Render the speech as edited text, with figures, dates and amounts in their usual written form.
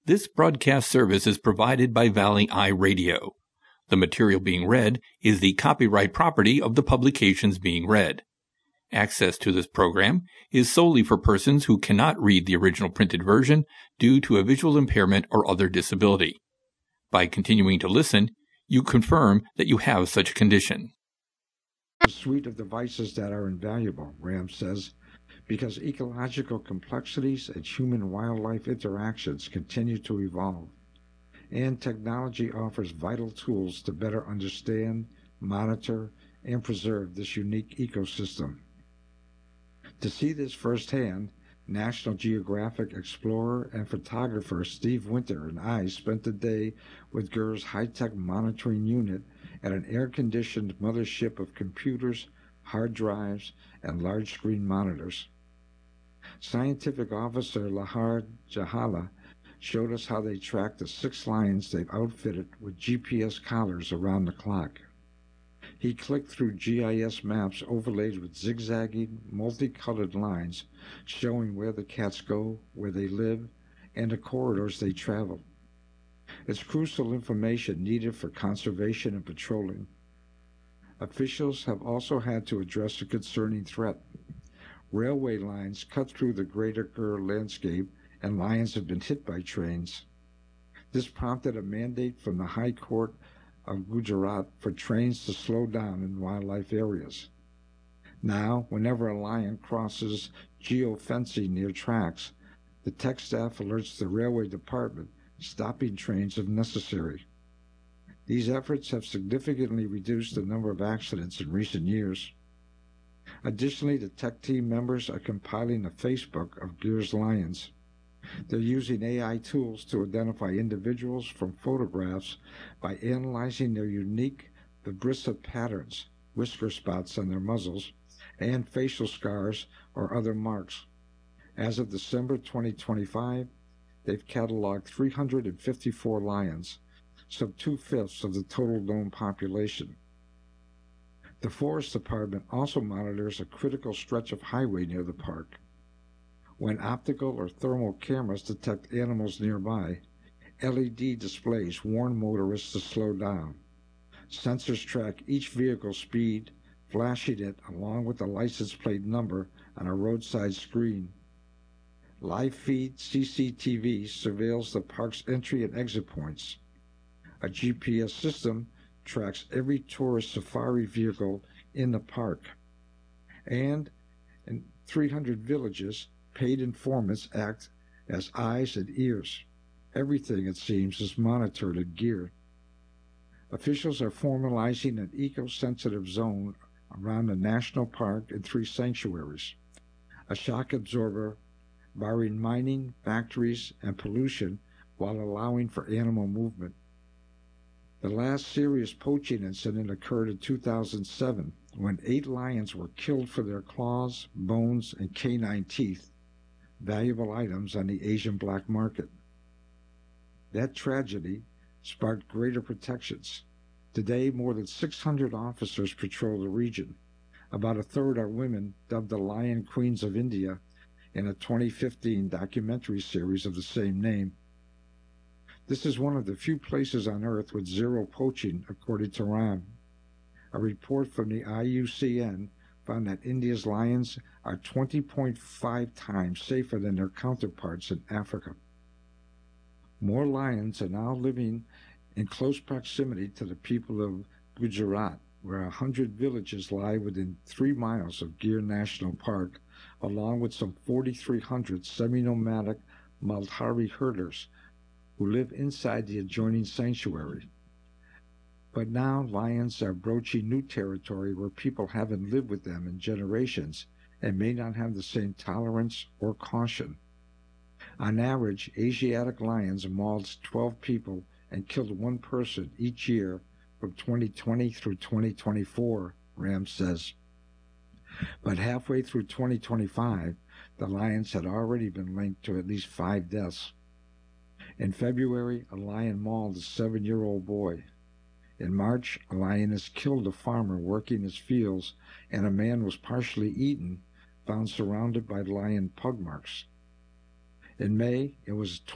This broadcast service is provided by Valley Eye Radio. The material being read is the copyright property of the publications being read. Access to this program is solely for persons who cannot read the original printed version due to a visual impairment or other disability. By continuing to listen, you confirm that you have such a condition. A suite of devices that are invaluable, Ram says, because ecological complexities and human-wildlife interactions continue to evolve, and technology offers vital tools to better understand, monitor, and preserve this unique ecosystem. To see this firsthand, National Geographic explorer and photographer Steve Winter and I spent the day with GER's high-tech monitoring unit at an air-conditioned mothership of computers, hard drives, and large-screen monitors. Scientific Officer Lahar Jahala showed us how they tracked the 6 lions they've outfitted with GPS collars around the clock. He clicked through GIS maps overlaid with zigzagging, multicolored lines showing where the cats go, where they live, and the corridors they travel. It's crucial information needed for conservation and patrolling. Officials have also had to address a concerning threat. Railway lines cut through the greater GER landscape, and lions have been hit by trains. This prompted a mandate from the High Court of Gujarat for trains to slow down in wildlife areas. Now, whenever a lion crosses geofencing near tracks, the tech staff alerts the railway department, stopping trains if necessary. These efforts have significantly reduced the number of accidents in recent years. Additionally, the tech team members are compiling a Facebook of GER's lions. They're using AI tools to identify individuals from photographs by analyzing their unique vibrissae patterns, whisker spots on their muzzles, and facial scars or other marks. As of December 2025, they've cataloged 354 lions, some 2/5 of the total known population. The Forest Department also monitors a critical stretch of highway near the park. When optical or thermal cameras detect animals nearby, LED displays warn motorists to slow down. Sensors track each vehicle's speed, flashing it along with the license plate number on a roadside screen. Live feed CCTV surveils the park's entry and exit points. A GPS system tracks every tourist safari vehicle in the park. And in 300 villages, paid informants act as eyes and ears. Everything, it seems, is monitored and geared. Officials are formalizing an eco-sensitive zone around the national park and 3 sanctuaries. A shock absorber barring mining, factories, and pollution while allowing for animal movement. The last serious poaching incident occurred in 2007 when 8 lions were killed for their claws, bones, and canine teeth, valuable items on the Asian black market. That tragedy sparked greater protections. Today, more than 600 officers patrol the region. About a third are women, dubbed the Lion Queens of India in a 2015 documentary series of the same name. This is one of the few places on Earth with zero poaching, according to Ram. A report from the IUCN found that India's lions are 20.5 times safer than their counterparts in Africa. More lions are now living in close proximity to the people of Gujarat, where 100 villages lie within 3 miles of Gir National Park, along with some 4,300 semi-nomadic Malhari herders who live inside the adjoining sanctuary. But now lions are broaching new territory where people haven't lived with them in generations and may not have the same tolerance or caution. On average, Asiatic lions mauled 12 people and killed 1 person each year from 2020 through 2024, Ram says. But halfway through 2025, the lions had already been linked to at least 5 deaths. In February, a lion mauled a 7-year-old boy. In March, a lioness killed a farmer working his fields, and a man was partially eaten, found surrounded by lion pug marks. In May, it was